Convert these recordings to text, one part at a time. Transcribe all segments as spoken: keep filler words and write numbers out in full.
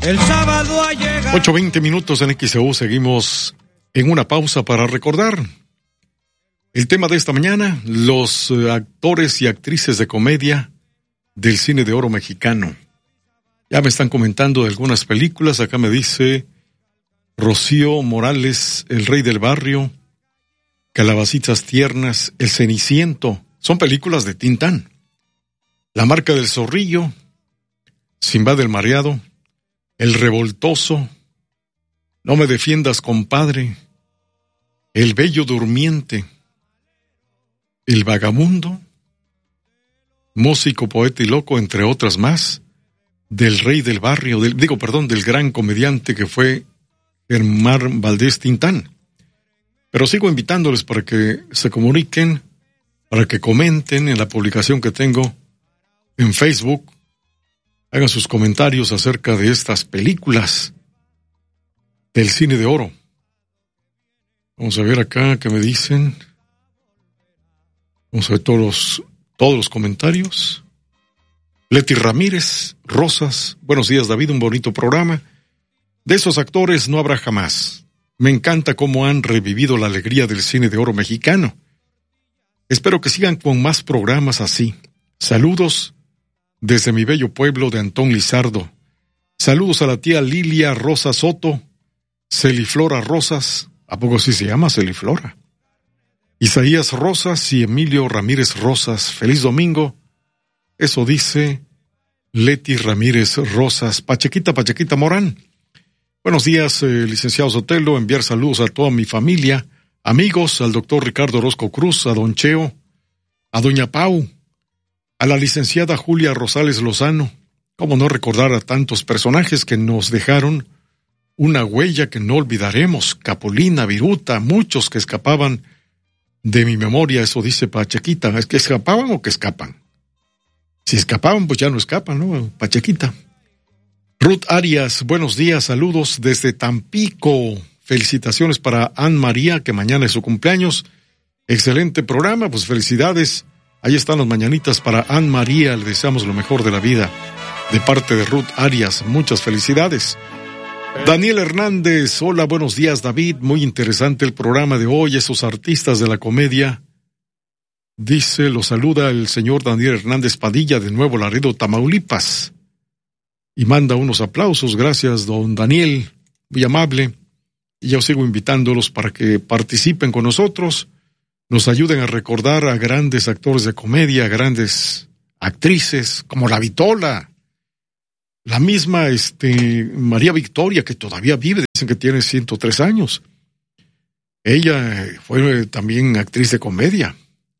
El sábado ha llegado. ocho veinte minutos en X E U, seguimos en una pausa para recordar el tema de esta mañana, los eh, actores y actrices de comedia del cine de oro mexicano. Ya me están comentando de algunas películas, acá me dice Rocío Morales, El Rey del Barrio, Calabacitas Tiernas, El Ceniciento, son películas de Tintán. La Marca del Zorrillo, Simbad el Mareado, El Revoltoso, No me defiendas, compadre, El Bello Durmiente, El Vagabundo, Músico, Poeta y Loco, entre otras más, del Rey del Barrio, del, digo, perdón, del gran comediante que fue Germán Valdés Tintán. Pero sigo invitándoles para que se comuniquen, para que comenten en la publicación que tengo en Facebook, hagan sus comentarios acerca de estas películas del cine de oro. Vamos a ver acá qué me dicen. Vamos a ver todos los, todos los comentarios. Leti Ramírez, Rosas, buenos días David, un bonito programa. De esos actores no habrá jamás. Me encanta cómo han revivido la alegría del cine de oro mexicano. Espero que sigan con más programas así. Saludos desde mi bello pueblo de Antón Lizardo. Saludos a la tía Lilia Rosa Soto, Celiflora Rosas, ¿a poco sí se llama Celiflora? Isaías Rosas y Emilio Ramírez Rosas, feliz domingo. Eso dice Leti Ramírez Rosas. Pachequita, Pachequita Morán. Buenos días, eh, licenciado Sotelo, enviar saludos a toda mi familia, amigos, al doctor Ricardo Orozco Cruz, a don Cheo, a doña Pau, a la licenciada Julia Rosales Lozano. Cómo no recordar a tantos personajes que nos dejaron una huella que no olvidaremos. Capulina, Viruta, muchos que escapaban de mi memoria, eso dice Pachequita. ¿Es que escapaban o que escapan? Si escapaban, pues ya no escapan, ¿no? Pachequita. Ruth Arias, buenos días, saludos desde Tampico. Felicitaciones para Ann María, que mañana es su cumpleaños. Excelente programa, pues felicidades. Ahí están las mañanitas para Ann María, le deseamos lo mejor de la vida. De parte de Ruth Arias, muchas felicidades. Daniel Hernández, hola, buenos días David, muy interesante el programa de hoy, esos artistas de la comedia. Dice, lo saluda el señor Daniel Hernández Padilla de Nuevo Laredo, Tamaulipas. Y manda unos aplausos, gracias don Daniel, muy amable. Y yo sigo invitándolos para que participen con nosotros, nos ayuden a recordar a grandes actores de comedia, grandes actrices, como la Vitola, la misma este, María Victoria, que todavía vive, dicen que tiene ciento tres años. Ella fue también actriz de comedia.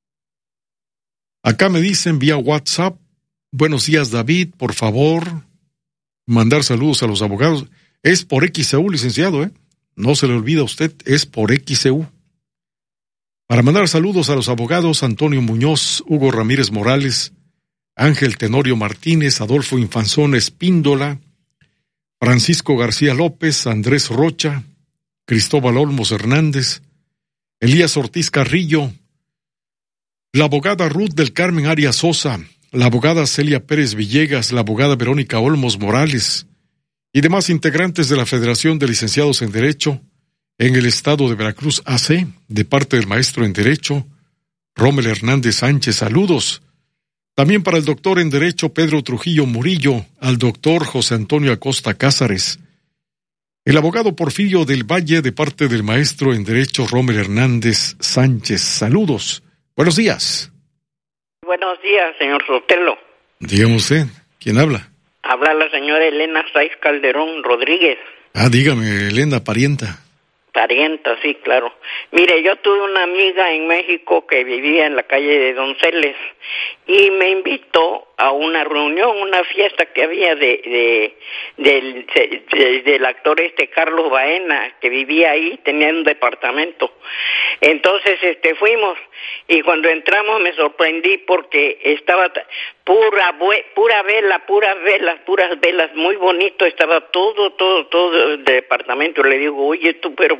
Acá me dicen vía WhatsApp, buenos días David, por favor, mandar saludos a los abogados. Es por X E U, licenciado, ¿eh? No se le olvida a usted, es por X E U. Para mandar saludos a los abogados Antonio Muñoz, Hugo Ramírez Morales, Ángel Tenorio Martínez, Adolfo Infanzón Espíndola, Francisco García López, Andrés Rocha, Cristóbal Olmos Hernández, Elías Ortiz Carrillo, la abogada Ruth del Carmen Arias Sosa, la abogada Celia Pérez Villegas, la abogada Verónica Olmos Morales y demás integrantes de la Federación de Licenciados en Derecho en el estado de Veracruz A C, de parte del maestro en Derecho, Rommel Hernández Sánchez, saludos. También para el doctor en Derecho Pedro Trujillo Murillo, al doctor José Antonio Acosta Cázares, el abogado Porfirio del Valle, de parte del maestro en Derecho Rommel Hernández Sánchez, saludos. Buenos días. Buenos días, señor Sotelo. Dígame usted, ¿quién habla? Habla la señora Elena Saiz Calderón Rodríguez. Ah, dígame, Elena, parienta. Parienta, sí, claro. Mire, yo tuve una amiga en México que vivía en la calle de Donceles y me invitó a una reunión, una fiesta que había de, de del, de, del actor este Carlos Baena, que vivía ahí, tenía un departamento. Entonces, este, fuimos y cuando entramos me sorprendí porque estaba pura pura vela, puras velas, puras velas, muy bonito, estaba todo, todo, todo el departamento. Le digo, oye, tú, pero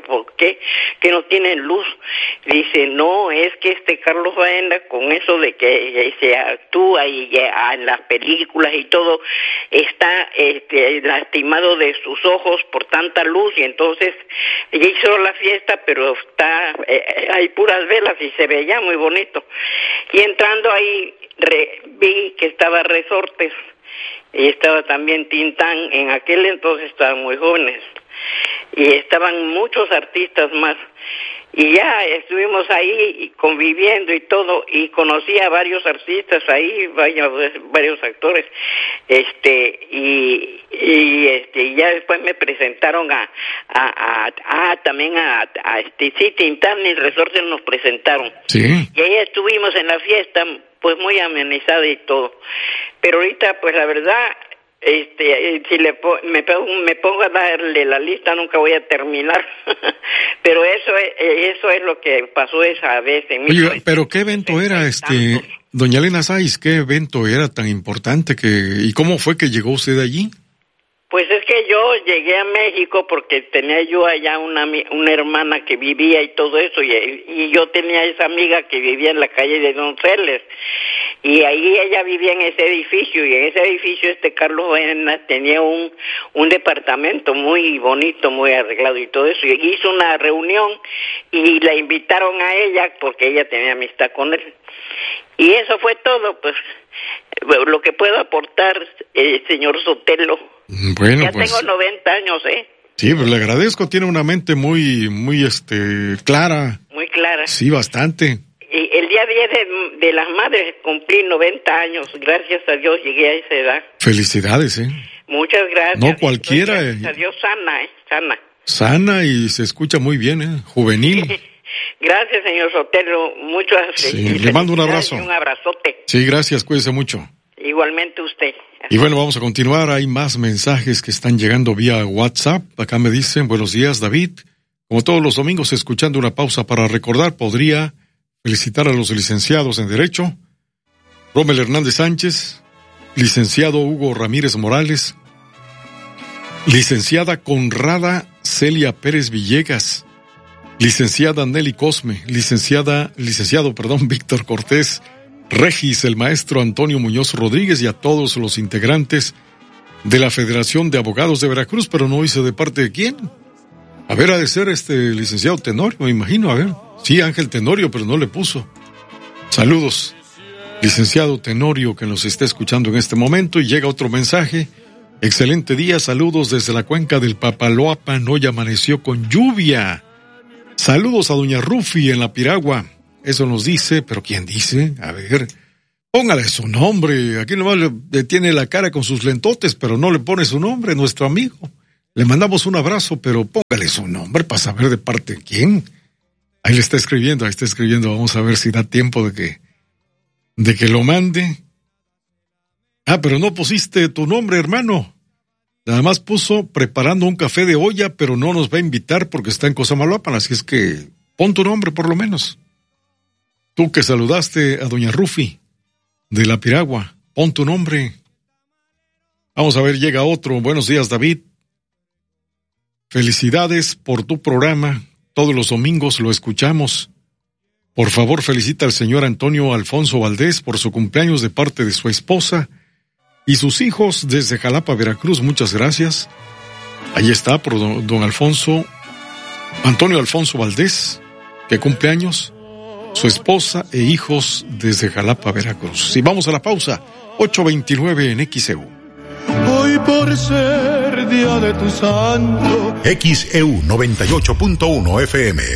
¿por qué? Que no tienen luz. Dice, no, es que este Carlos Baena, con eso de que se actúa y ya, en las películas y todo, está este, lastimado de sus ojos por tanta luz, y entonces hizo la fiesta, pero está eh, hay puras velas y se veía muy bonito. Y entrando ahí re, vi que estaba Resortes y estaba también Tintán. En aquel entonces estaban muy jóvenes y estaban muchos artistas más, y ya estuvimos ahí conviviendo y todo, y conocí a varios artistas ahí, varios, varios actores, este y y este ya después me presentaron a a a, a también a, a este sí, Tintán y Resortes nos presentaron, sí, y ahí estuvimos en la fiesta, pues muy amenizada y todo. Pero ahorita, pues la verdad, este, si le po- me, pongo, me pongo a darle la lista, nunca voy a terminar. Pero eso es, eso es lo que pasó esa vez. En Oye, pero ¿qué evento era, este, doña Elena Sáiz? ¿Qué evento era tan importante que, y cómo fue que llegó usted allí? Pues es que yo llegué a México porque tenía yo allá una una hermana que vivía y todo eso, y, y yo tenía esa amiga que vivía en la calle de Donceles, y ahí ella vivía en ese edificio, y en ese edificio este Carlos Baena tenía un un departamento muy bonito, muy arreglado y todo eso, y hizo una reunión y la invitaron a ella porque ella tenía amistad con él. Y eso fue todo, pues, lo que puedo aportar, eh, señor Sotelo. Bueno, ya pues, tengo noventa años, ¿eh? Sí, pues le agradezco, tiene una mente muy, muy, este, clara. Muy clara. Sí, bastante. Y el día diez de, de las madres cumplí noventa años, gracias a Dios llegué a esa edad. Felicidades, ¿eh? Muchas gracias. No cualquiera. Gracias a Dios, sana, ¿eh? Sana. Sana y se escucha muy bien, ¿eh? Juvenil. Gracias, señor Sotelo, muchas sí, le mando un abrazo. Y un abrazote. Sí, gracias, cuídese mucho. Igualmente usted. Y bueno, vamos a continuar. Hay más mensajes que están llegando vía WhatsApp. Acá me dicen, buenos días, David. Como todos los domingos, escuchando una pausa para recordar, podría felicitar a los licenciados en Derecho, Rommel Hernández Sánchez, licenciado Hugo Ramírez Morales, licenciada Conrada Celia Pérez Villegas, licenciada Nelly Cosme, licenciada, licenciado, perdón, Víctor Cortés, Regis, el maestro Antonio Muñoz Rodríguez, y a todos los integrantes de la Federación de Abogados de Veracruz, pero no hice de parte de quién. A ver, ha de ser este licenciado Tenorio, me imagino, a ver. Sí, Ángel Tenorio, pero no le puso. Saludos, licenciado Tenorio, que nos está escuchando en este momento, y llega otro mensaje. Excelente día, saludos desde la cuenca del Papaloapan, hoy amaneció con lluvia. Saludos a doña Rufi en la Piragua. Eso nos dice, pero ¿quién dice? A ver, póngale su nombre. Aquí nomás le tiene la cara con sus lentotes, pero no le pone su nombre, nuestro amigo. Le mandamos un abrazo, pero póngale su nombre para saber de parte de quién. Ahí le está escribiendo, ahí está escribiendo. Vamos a ver si da tiempo de que, de que lo mande. Ah, pero no pusiste tu nombre, hermano. Nada más puso preparando un café de olla, pero no nos va a invitar porque está en Cosamaloapan, así es que pon tu nombre por lo menos. Tú que saludaste a doña Rufi de la Piragua, pon tu nombre. Vamos a ver, llega otro. Buenos días, David. Felicidades por tu programa. Todos los domingos lo escuchamos. Por favor, felicita al señor Antonio Alfonso Valdés por su cumpleaños de parte de su esposa y sus hijos desde Jalapa, Veracruz. Muchas gracias. Ahí está, por don, don Alfonso, Antonio Alfonso Valdés, que cumple años, su esposa e hijos desde Jalapa, Veracruz. Y vamos a la pausa, ocho veintinueve en X E U. Hoy por ser día de tu santo. X E U noventa y ocho punto uno F M.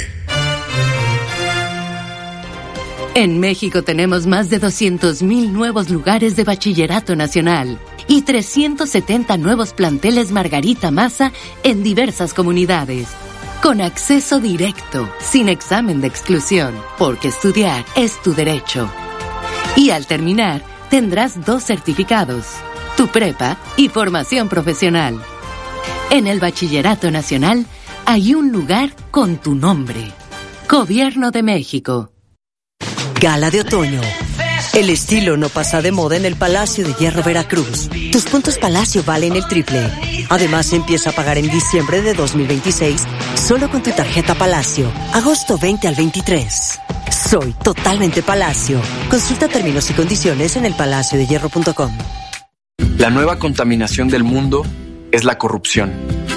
En México tenemos más de doscientos mil nuevos lugares de bachillerato nacional y trescientos setenta nuevos planteles Margarita Maza en diversas comunidades. Con acceso directo, sin examen de exclusión, porque estudiar es tu derecho. Y al terminar, tendrás dos certificados, tu prepa y formación profesional. En el Bachillerato Nacional hay un lugar con tu nombre. Gobierno de México. Gala de otoño. El estilo no pasa de moda en el Palacio de Hierro Veracruz. Tus puntos Palacio valen el triple. Además, empieza a pagar en diciembre de dos mil veintiséis Solo con tu tarjeta Palacio. Agosto veinte al veintitrés. Soy totalmente Palacio. Consulta términos y condiciones en el palacio de hierro punto com. La nueva contaminación del mundo es la corrupción.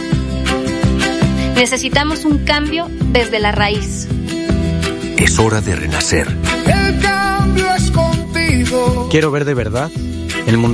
Necesitamos un cambio desde la raíz. Es hora de renacer. El cambio es contigo. Quiero ver de verdad